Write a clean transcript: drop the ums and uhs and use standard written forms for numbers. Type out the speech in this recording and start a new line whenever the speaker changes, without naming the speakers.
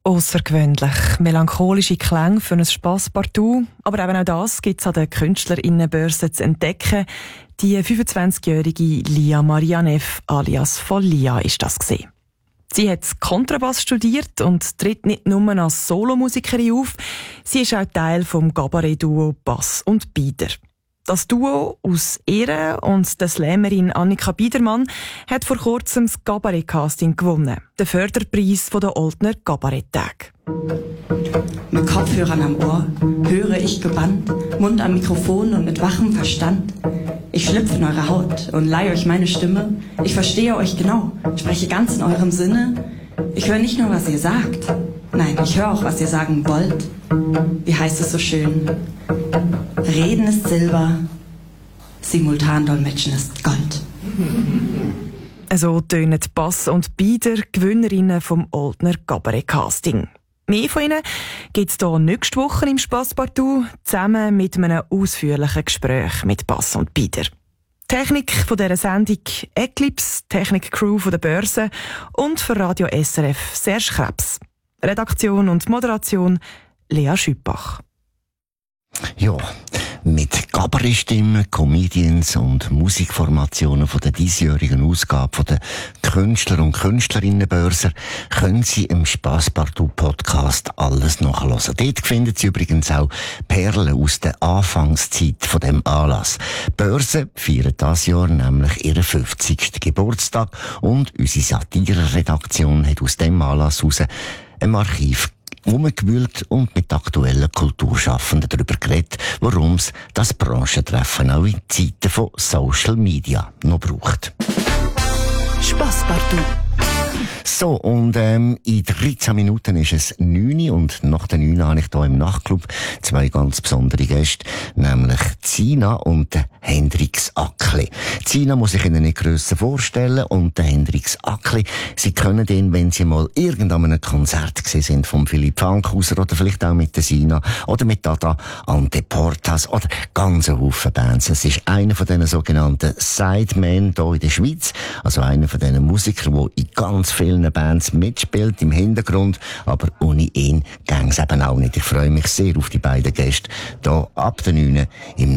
Aussergewöhnlich, melancholische Klänge für ein Spasspartout. Aber eben auch das gibt es an der KünstlerInnenbörse zu entdecken. Die 25-jährige Lia Marianev alias Follia ist das gewesen. Sie hat Kontrabass studiert und tritt nicht nur als Solomusikerin auf, sie ist auch Teil vom Gabaret-Duo Bass und Bieder. Das Duo aus ihr und der Slammerin Annika Biedermann hat vor kurzem das Gabaret-Casting gewonnen, den Förderpreis der Oldner Gabaret-Tage.
Mit Kopfhörern am Ohr höre ich gebannt, Mund am Mikrofon und mit wachem Verstand. Ich schlüpfe in eure Haut und leihe euch meine Stimme. Ich verstehe euch genau, spreche ganz in eurem Sinne. Ich höre nicht nur, was ihr sagt, nein, ich höre auch, was ihr sagen wollt. Wie heißt es so schön? Reden ist Silber, simultan dolmetschen ist Gold.
So tönen Bass und Bieder, Gewinnerinnen vom Oldner Gabaret-Casting. Mehr von ihnen gibt es hier nächste Woche im Spasspartout, zusammen mit einem ausführlichen Gespräch mit Bass und Bieder. Technik von dieser Sendung Eclipse, Technik-Crew von der Börse und für Radio SRF Serge Krebs. Redaktion und Moderation Lea Schüppach.
Ja, mit Gabaret-Stimmen, Comedians und Musikformationen von der diesjährigen Ausgabe von der Künstler- und Künstlerinnenbörse können Sie im Spasspartout-Podcast alles nachhören. Dort finden Sie übrigens auch Perlen aus der Anfangszeit von dem Anlass. Die Börse feiert dieses Jahr nämlich ihren 50. Geburtstag und unsere Satire-Redaktion hat aus dem Anlass heraus ein Archiv umgewühlt und mit aktuellen Kulturschaffenden darüber geredet, warum es das Branchentreffen auch in Zeiten von Social Media noch braucht.
Spasspartout.
So, und in 13 Minuten ist es 9 und nach der 9 habe ich hier im Nachtclub zwei ganz besondere Gäste, nämlich Zina und Hendrix Ackli. Zina muss ich Ihnen nicht grösser vorstellen und der Hendrix Ackli, Sie können ihn, wenn Sie mal irgendeinem Konzert gesehen sind vom Philipp Fankhauser oder vielleicht auch mit der Sina oder mit Dada Anteportas oder ganz ein Haufen Bands. Es ist einer von diesen sogenannten Sidemen hier in der Schweiz, also einer von diesen Musikern, der in ganz vielen Bands mitspielt im Hintergrund, aber ohne ihn gäng's eben auch nicht. Ich freue mich sehr auf die beiden Gäste hier ab der 9 im